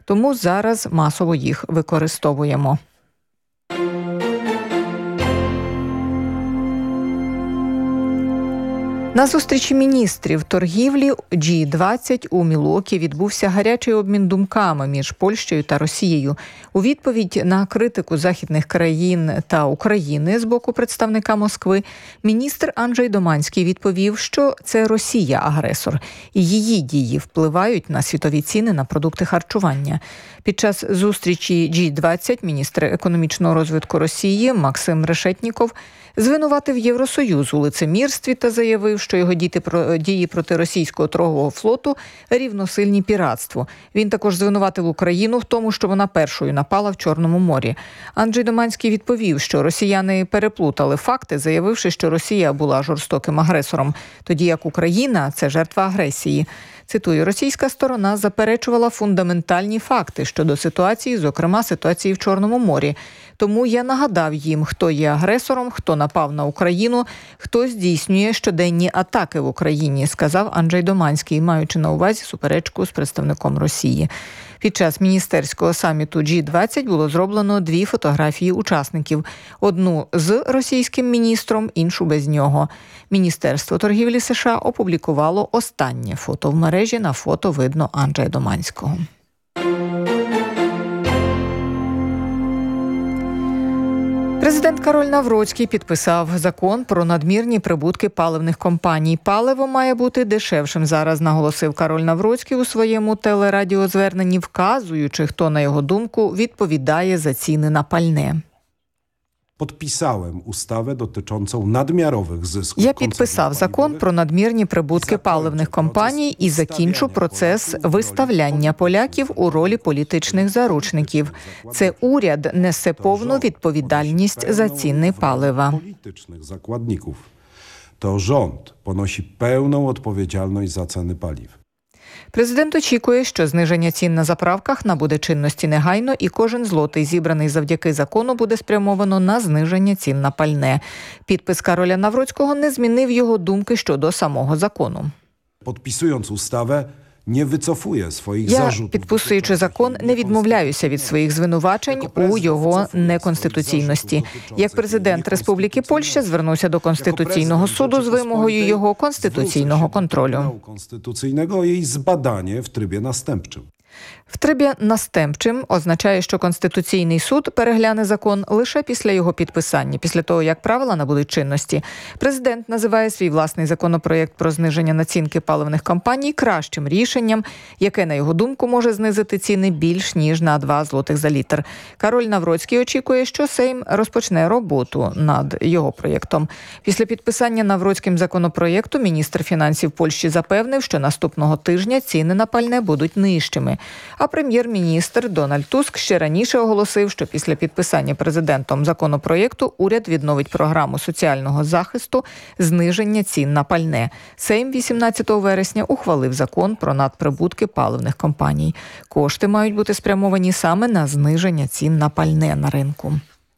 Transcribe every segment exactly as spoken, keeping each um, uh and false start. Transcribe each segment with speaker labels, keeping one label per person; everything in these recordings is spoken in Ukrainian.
Speaker 1: Тому зараз масово їх використовуємо. На зустрічі міністрів торгівлі джі двадцять у Мілуокі відбувся гарячий обмін думками між Польщею та Росією. У відповідь на критику західних країн та України з боку представника Москви, міністр Анджей Доманський відповів, що це Росія агресор, і її дії впливають на світові ціни на продукти харчування. Під час зустрічі джі двадцять міністр економічного розвитку Росії Максим Решетніков звинуватив Євросоюз у лицемірстві та заявив, що його дії проти російського торгового флоту рівносильні піратству. Він також звинуватив Україну в тому, що вона першою напала в Чорному морі. Анджей Доманський відповів, що росіяни переплутали факти, заявивши, що Росія була жорстоким агресором, тоді як Україна – це жертва агресії. Цитую, російська сторона заперечувала фундаментальні факти щодо ситуації, зокрема ситуації в Чорному морі. Тому я нагадав їм, хто є агресором, хто напав на Україну, хто здійснює щоденні атаки в Україні, сказав Анджей Доманський, маючи на увазі суперечку з представником Росії. Під час міністерського саміту джі двадцять було зроблено дві фотографії учасників. Одну з російським міністром, іншу без нього. Міністерство торгівлі США опублікувало останнє фото в мережі. На фото видно Анджея Доманського. Президент Кароль Навроцький підписав закон про надмірні прибутки паливних компаній. Паливо має бути дешевшим зараз, наголосив Кароль Навроцький у своєму телерадіозверненні, вказуючи, хто, на його думку, відповідає за ціни на пальне.
Speaker 2: Podpisałem ustawę dotyczącą nadmiarowych zysków.
Speaker 1: Я підписав закон про надмірні прибутки паливних компаній і закінчу процес виставляння поляків у ролі політичних заручників. Це уряд несе повну відповідальність за ціни палива.
Speaker 2: Politycznych zakładników. To rząd ponosi pełną odpowiedzialność za ceny paliw.
Speaker 1: Президент очікує, що зниження цін на заправках набуде чинності негайно, і кожен злотий, зібраний завдяки закону, буде спрямовано на зниження цін на пальне. Підпис Кароля Навроцького не змінив його думки щодо самого закону.
Speaker 2: Podpisując ustawę, nie wycofuje swoich
Speaker 1: Я,
Speaker 2: zarzutów.
Speaker 1: підписуючи закон, не відмовляюся від своїх звинувачень у його неконституційності. Як президент Республіки Польща звернувся до Конституційного суду з вимогою його конституційного контролю.
Speaker 2: Конституційного і збадання в трибі настępczym.
Speaker 1: В трибі настępczym означає, що Конституційний суд перегляне закон лише після його підписання, після того, як правила набудуть чинності. Президент називає свій власний законопроєкт про зниження націнки паливних компаній кращим рішенням, яке, на його думку, може знизити ціни більш ніж на два злотих за літр. Кароль Навроцький очікує, що Сейм розпочне роботу над його проєктом. Після підписання Навроцьким законопроєкту міністр фінансів Польщі запевнив, що наступного тижня ціни на пальне будуть нижчими. А прем'єр-міністр Дональд Туск ще раніше оголосив, що після підписання президентом законопроєкту уряд відновить програму соціального захисту зниження цін на пальне. Сейм вісімнадцятого вересня ухвалив закон про надприбутки паливних компаній. Кошти мають бути спрямовані саме на зниження цін на пальне на ринку.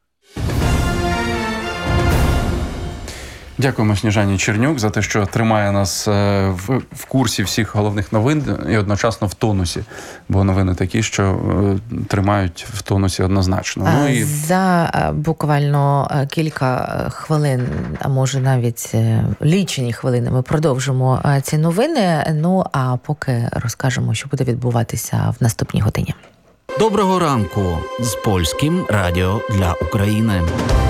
Speaker 3: Дякуємо Сніжані Чернюк за те, що тримає нас в, в курсі всіх головних новин і одночасно в тонусі. Бо новини такі, що тримають в тонусі однозначно. Ну, і...
Speaker 4: За буквально кілька хвилин, а може навіть лічені хвилини, ми продовжимо ці новини. Ну, а поки розкажемо, що буде відбуватися в наступній годині.
Speaker 5: Доброго ранку з Польським радіо для України.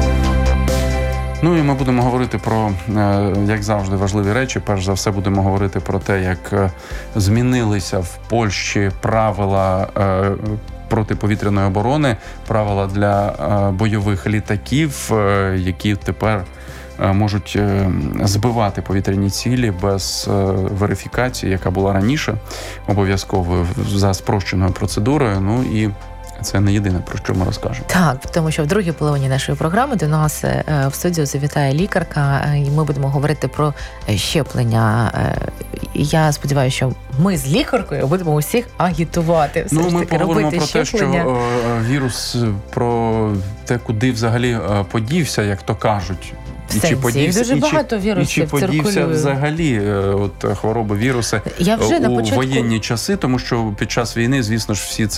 Speaker 3: Ну і ми будемо говорити про, як завжди, важливі речі. Перш за все будемо говорити про те, як змінилися в Польщі правила протиповітряної оборони, правила для бойових літаків, які тепер можуть збивати повітряні цілі без верифікації, яка була раніше обов'язковою за спрощеною процедурою. Ну і це не єдине, про що ми розкажемо.
Speaker 4: Так, тому що в другій половині нашої програми до нас в студію завітає лікарка, і ми будемо говорити про щеплення. Я сподіваюся, що ми з лікаркою будемо усіх агітувати. Все
Speaker 3: ну,
Speaker 4: ж
Speaker 3: ми
Speaker 4: таки
Speaker 3: поговоримо
Speaker 4: робити
Speaker 3: про
Speaker 4: щеплення.
Speaker 3: те, що вірус, про те, куди взагалі подівся, як то кажуть.
Speaker 4: І чи подівся, дуже
Speaker 3: і
Speaker 4: багато
Speaker 3: чи,
Speaker 4: вірусів
Speaker 3: і чи подівся
Speaker 4: циркулює.
Speaker 3: Взагалі от, хвороби, віруси
Speaker 4: Я вже
Speaker 3: у
Speaker 4: на початку...
Speaker 3: воєнні часи, тому що під час війни, звісно ж, всі